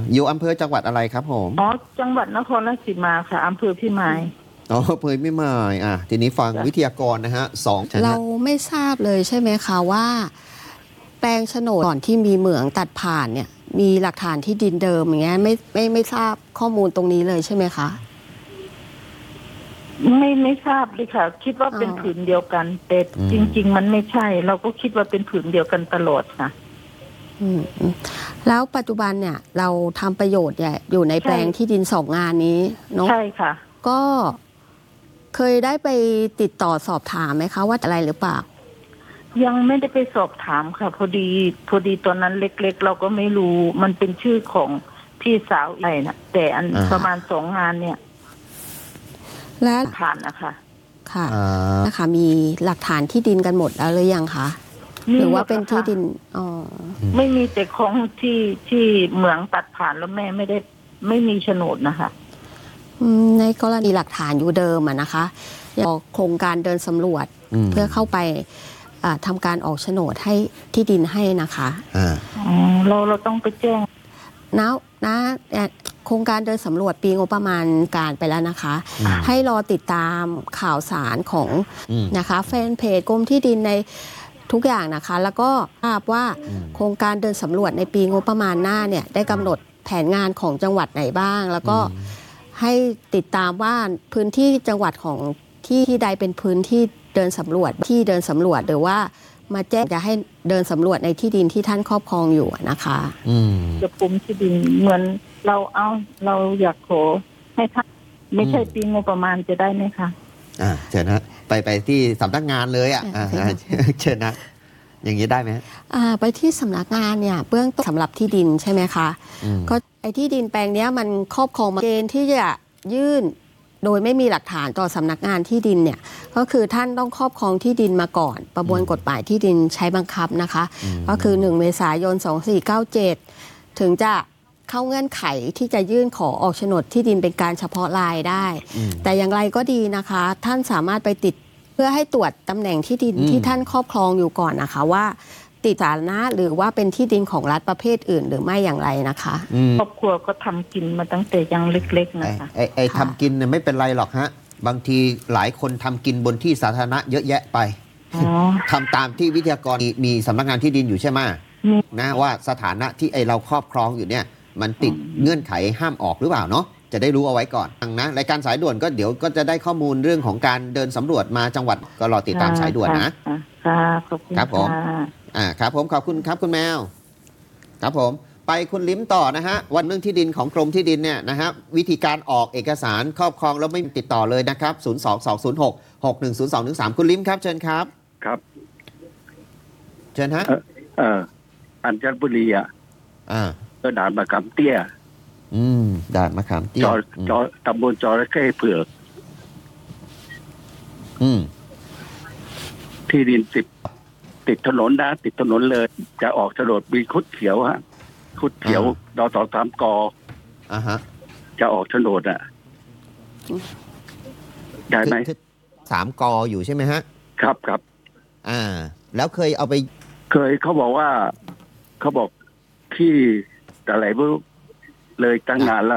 อยู่อำเภอจังหวัดอะไรครับผมอ๋อจังหวัดนครราชสีมาค่ะอำเภอพิมายอ๋ออำเภอพิมายทีนี้ฟังวิทยากรนะฮะเราไม่ทราบเลยใช่ไหมคะว่าแปลงโฉนดก่อนที่มีเหมืองตัดผ่านเนี่ยมีหลักฐานที่ดินเดิมอย่างเงี้ยไม่ทราบข้อมูลตรงนี้เลยใช่ไหมคะไม่ทราบเลยค่ะคิดว่าเป็นผืนเดียวกันแต่จริงๆมันไม่ใช่เราก็คิดว่าเป็นผืนเดียวกันตลอดค่ะแล้วปัจจุบันเนี่ยเราทำประโยชน์อยู่ในแปลงที่ดิน2 งานนี้เนาะใช่ค่ะก็เคยได้ไปติดต่อสอบถามไหมคะว่าอะไรหรือเปล่ายังไม่ได้ไปสอบถามค่ะพอดีตอนนั้นเล็กๆเราก็ไม่รู้มันเป็นชื่อของพี่สาวใหญ่นะแต่อันประมาณ2 งานเนี่ยและผ่านนะคะค่ะนะคะมีหลักฐานที่ดินกันหมดแล้วหรือยังคะหรือว่าเป็นที่ดินไม่มีแต่ของที่เหมืองตัดผ่านแล้วแม่ไม่มีโฉนดนะคะในกรณีหลักฐานอยู่เดิมนะคะโครงการเดินสำรวจเพื่อเข้าไปทำการออกโฉนดให้ที่ดินให้นะคะเราต้องไปแจ้งนะโครงการเดินสำรวจปีงบประมาณการไปแล้วนะคะให้รอติดตามข่าวสารของนะคะแฟนเพจกรมที่ดินในทุกอย่างนะคะแล้วก็ทราบว่าโครงการเดินสำรวจในปีงบประมาณหน้าเนี่ยได้กำหนดแผนงานของจังหวัดไหนบ้างแล้วก็ให้ติดตามว่าพื้นที่จังหวัดของที่ใดเป็นพื้นที่เดินสำรวจหรือว่ามาแจ้งจะให้เดินสำรวจในที่ดินที่ท่านครอบครองอยู่นะคะจะปุ่มที่ดินเหมือนเราอยากขอให้ท่านไม่ใช่ปีงบประมาณจะได้ไหมคะเชิญนะไปที่สำนักงานเลยเชิญนะอย่างนี้ได้ไหมไปที่สำนักงานเนี่ยเบื้องต้นสำหรับที่ดินใช่ไหมคะก็ไอ้ที่ดินแปลงนี้มันครอบครองเกณฑ์ที่จะยื่นโดยไม่มีหลักฐานต่อสำนักงานที่ดินเนี่ยก็คือท่านต้องครอบครองที่ดินมาก่อนประมวลกฎหมายที่ดินใช้บังคับนะคะก็คือ1 เมษายน 2497ถึงจะเข้าเงื่อนไขที่จะยื่นขอออกโฉนดที่ดินเป็นการเฉพาะรายได้แต่อย่างไรก็ดีนะคะท่านสามารถไปติดเพื่อให้ตรวจตำแหน่งที่ดินที่ท่านครอบครองอยู่ก่อนนะคะว่าติดสาธารณะหรือว่าเป็นที่ดินของรัฐประเภทอื่นหรือไม่อย่างไรนะคะครอบครัวก็ทำกินมาตั้งแต่ยังเล็กๆนะคะทำกินเนี่ยไม่เป็นไรหรอกฮะบางทีหลายคนทำกินบนที่สาธารณะเยอะแยะไปทำตามที่วิทยากรมีสำนักงานที่ดินอยู่ใช่ไหมนะว่าสถานะที่เราครอบครองอยู่เนี่ยมันติดเงื่อนไขห้ามออกหรือเปล่าเนาะจะได้รู้เอาไว้ก่อนนะรายการสายด่วนก็เดี๋ยวก็จะได้ข้อมูลเรื่องของการเดินสำรวจมาจังหวัดก็รอติดตามสายด่วนนะขอบคุณครับผมครับผมขอบคุณครับคุณแมวครับผมไปคุณลิ้มต่อนะฮะวันเรื่องที่ดินของกรมที่ดินเนี่ยนะฮะวิธีการออกเอกสารครอบครองแล้วไม่ติดต่อเลยนะครับ02206610213คุณลิ้มครับเชิญครับครับเชิญฮะอัญชันบุรีก็ด่านมะขามเตี้ยด่านมะขามเตี้ยตำบลจระเข้เผือกที่ดินติดถนนนะติดถนนเลยจะออกโฉนดมีคุดเขียวฮะคุดเขียวดส3 กจะออกโฉนดได้ไหม 3 กอยู่ใช่ไหมฮะครับแล้วเคยเอาไปเขาบอกว่าเขาบอกที่อะไรไม่รู้เลยตั้งนานแล้ว